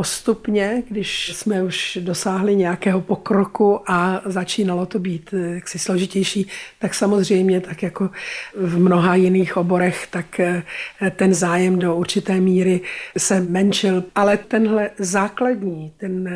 postupně, když jsme už dosáhli nějakého pokroku a začínalo to být jaksi složitější, tak samozřejmě, tak jako v mnoha jiných oborech, tak ten zájem do určité míry se menšil. Ale tenhle základní,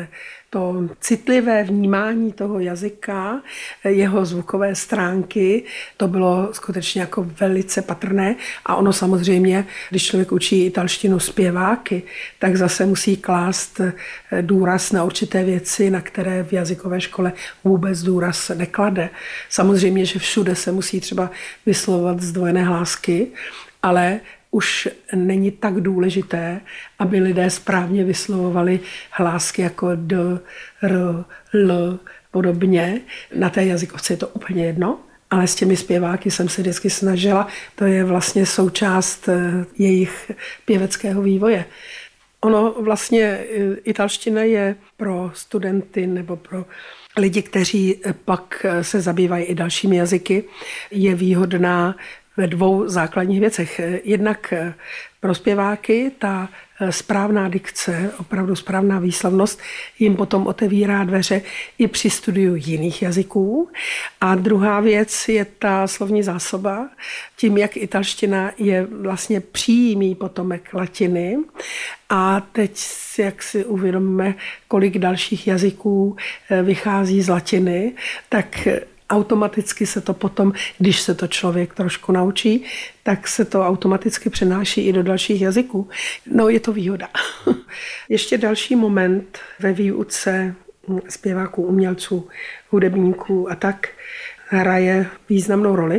to citlivé vnímání toho jazyka, jeho zvukové stránky, to bylo skutečně jako velice patrné. A ono samozřejmě, když člověk učí italštinu zpěváky, tak zase musí klást důraz na určité věci, na které v jazykové škole vůbec důraz neklade. Samozřejmě, že všude se musí třeba vyslovovat zdvojené hlásky, ale už není tak důležité, aby lidé správně vyslovovali hlásky jako d, r, l, podobně. Na té jazykovce je to úplně jedno, ale s těmi zpěváky jsem se vždycky snažila. To je vlastně součást jejich pěveckého vývoje. Ono vlastně italština je pro studenty nebo pro lidi, kteří pak se zabývají i dalšími jazyky, je výhodná ve dvou základních věcech. Jednak pro zpěváky ta správná dikce, opravdu správná výslovnost jim potom otevírá dveře i při studiu jiných jazyků. A druhá věc je ta slovní zásoba. Tím, jak italština je vlastně přímý potomek latiny. A teď, jak si uvědomíme, kolik dalších jazyků vychází z latiny, tak automaticky se to potom, když se to člověk trošku naučí, tak se to automaticky přenáší i do dalších jazyků. No, je to výhoda. Ještě další moment ve výuce zpěváků, umělců, hudebníků a tak hraje významnou roli.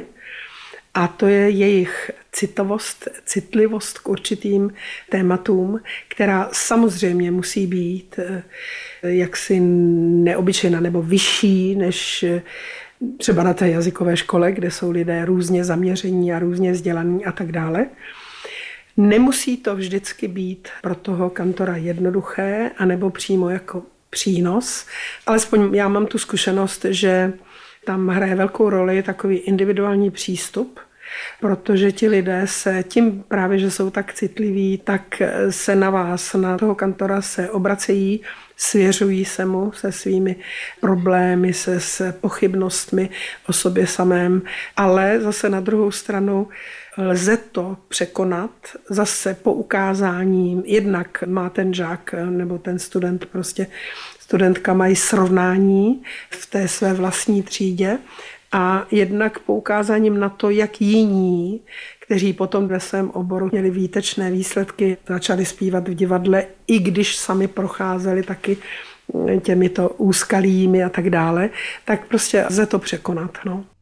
A to je jejich citlivost k určitým tématům, která samozřejmě musí být jaksi neobyčejná nebo vyšší než třeba na té jazykové škole, kde jsou lidé různě zaměření a různě vzdělaní a tak dále. Nemusí to vždycky být pro toho kantora jednoduché anebo přímo jako přínos. Alespoň já mám tu zkušenost, že tam hraje velkou roli takový individuální přístup, protože ti lidé se tím právě, že jsou tak citliví, tak se na vás, na toho kantora se obracejí, svěřují se mu se svými problémy, s pochybnostmi o sobě samém, ale zase na druhou stranu lze to překonat zase poukázáním. Jednak má ten žák nebo ten student, prostě studentka mají srovnání v té své vlastní třídě a jednak poukázáním na to, jak jiní, kteří potom ve svém oboru měli výtečné výsledky, začali zpívat v divadle, i když sami procházeli taky těmito úskalími a tak dále, tak prostě lze to překonat. No.